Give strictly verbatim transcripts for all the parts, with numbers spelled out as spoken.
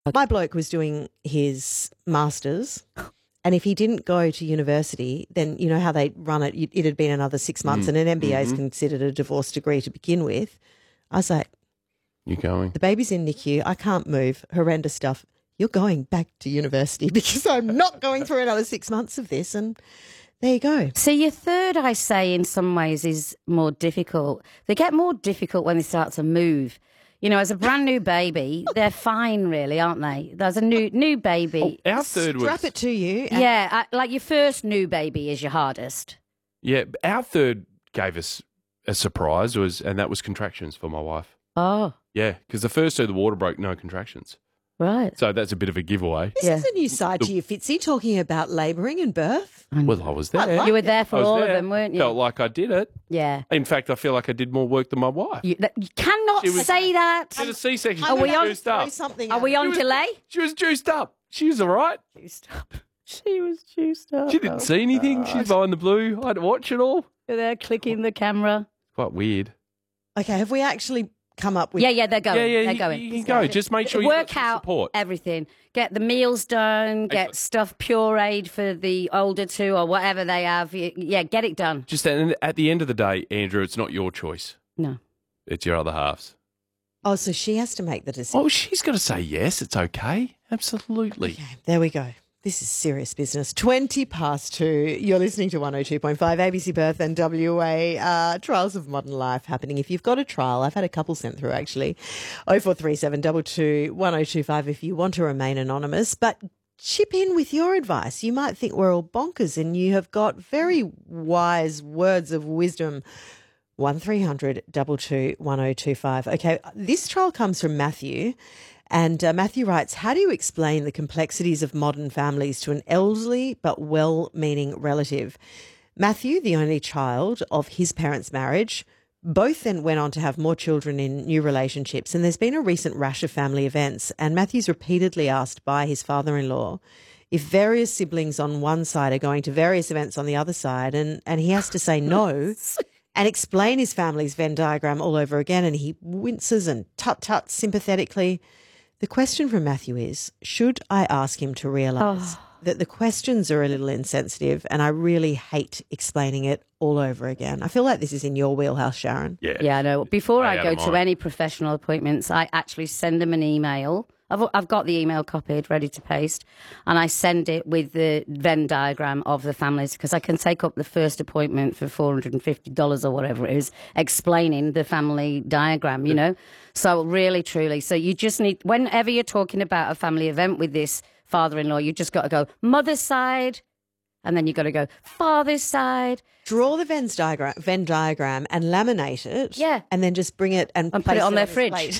My bloke was doing his masters, and if he didn't go to university, then you know how they run it. It had been another six months, mm. and an M B A is mm-hmm. considered a divorce degree to begin with. I was like, "You're going. The baby's in N I C U. I can't move. Horrendous stuff. You're going back to university because I'm not going through another six months of this." And there you go. See, your third, I say, in some ways is more difficult. They get more difficult when they start to move. You know, as a brand new baby, they're fine, really, aren't they? There's a new new baby. Oh, our third was... Strap it to you. And... Yeah, I, like your first new baby is your hardest. Yeah, our third gave us a surprise, was, and that was contractions for my wife. Oh. Yeah, because the first two, the water broke, no contractions. Right. So that's a bit of a giveaway. This yeah. is a new side to you, Fitzy, talking about labouring and birth. Well, I was there. I like you were there for all there. of them, weren't you? Felt like I did it. Yeah. In fact, I feel like I did more work than my wife. You, that, you cannot was, say that. She had a C-section. Are She we was on, juiced up. Something Are we on she was, delay? She was juiced up. She was all right. Juiced up. She was juiced up. She didn't oh, see anything. God. She's behind the blue. I had to watch it all. You're there clicking the camera. Quite weird. Okay, have we actually come up with... Yeah, yeah, they're going. Yeah, yeah, they're you, going. you can go. Just make sure you work got some out support. Everything. Get the meals done. Get Excellent. stuff pureed for the older two or whatever they have. Yeah, get it done. Just at, at the end of the day, Andrew, it's not your choice. No. It's your other half's. Oh, so she has to make the decision. Oh, she's got to say yes. It's okay. Absolutely. Okay, there we go. This is serious business. twenty past two. You're listening to one oh two point five A B C Birth and W A uh, Trials of Modern Life happening. If you've got a trial, I've had a couple sent through actually. oh four three seven two two one oh two five if you want to remain anonymous. But chip in with your advice. You might think we're all bonkers and you have got very wise words of wisdom. one three hundred two two one oh two five. Okay, this trial comes from Matthew. And uh, Matthew writes, how do you explain the complexities of modern families to an elderly but well-meaning relative? Matthew, the only child of his parents' marriage, both then went on to have more children in new relationships. And there's been a recent rash of family events. And Matthew's repeatedly asked by his father-in-law if various siblings on one side are going to various events on the other side. And, and he has to say no and explain his family's Venn diagram all over again. And he winces and tut-tuts sympathetically. The question from Matthew is, should I ask him to realise oh. that the questions are a little insensitive and I really hate explaining it all over again? I feel like this is in your wheelhouse, Sharon. Yeah, yeah I know. Before I, I go to any professional appointments, I actually send them an email. I've, I've got the email copied, ready to paste, and I send it with the Venn diagram of the families because I can take up the first appointment for four hundred fifty dollars or whatever it is, explaining the family diagram, you know. So really, truly, so you just need, whenever you're talking about a family event with this father-in-law, you just got to go mother's side, and then you got to go father's side. Draw the Venn diagram, Venn diagram and laminate it. Yeah. And then just bring it and, and put it on it their on fridge.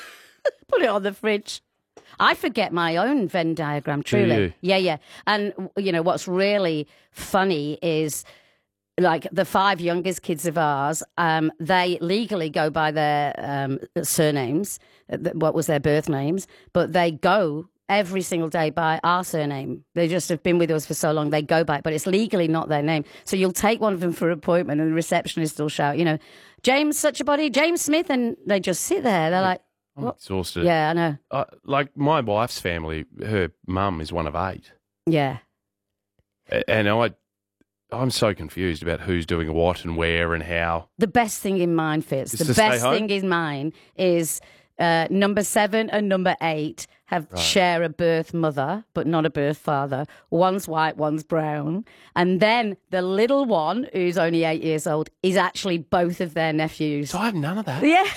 Put it on the fridge. I forget my own Venn diagram, truly. Yeah, yeah. And, you know, what's really funny is, like, the five youngest kids of ours, um, they legally go by their um, surnames, what was their birth names, but they go every single day by our surname. They just have been with us for so long, they go by it, but it's legally not their name. So you'll take one of them for an appointment and the receptionist will shout, you know, James such a body, James Smith, and they just sit there. They're like, I'm what? exhausted. Yeah, I know. Uh, like my wife's family, her mum is one of eight. Yeah. And I, I'm so confused about who's doing what and where and how. The best thing in mine, Fitz, Just the to best stay home? thing in mine is uh, number seven and number eight have Right. share a birth mother, but not a birth father. One's white, one's brown. And then the little one, who's only eight years old, is actually both of their nephews. So I have none of that. Yeah.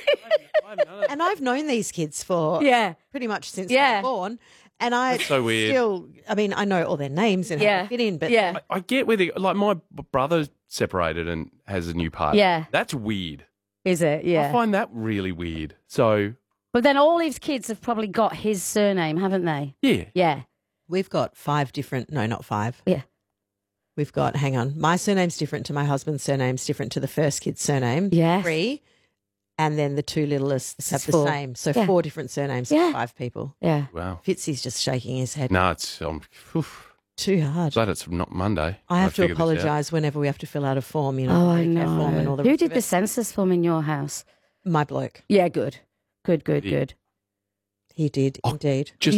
I have none of that. And I've known these kids for Yeah. pretty much since Yeah. they were born. And I That's so weird. still, I mean, I know all their names and how Yeah. they fit in, but Yeah. I, I get where they, like my b- brother's separated and has a new partner. Yeah. That's weird. Is it? I Yeah. find that really weird. So, But then all his kids have probably got his surname, haven't they? yeah. Yeah. we've got five different, no, not five. Yeah. We've got, hang on, my surname's different to my husband's surname's different to the first kid's surname. Yes. Three. And then the two littlest have is the four. same. So Yeah. four different surnames Yeah. for five people. Yeah. Wow. Fitzy's just shaking his head. No, it's um, oof. Too hard. Glad it's not Monday. I have to figured this out. apologise whenever we have to fill out a form, you know. Oh, I the Medicare form and know. all the Who rest did of the it. census form in your house? My bloke. Yeah, good. Good, good, Yeah. good. He did indeed. Just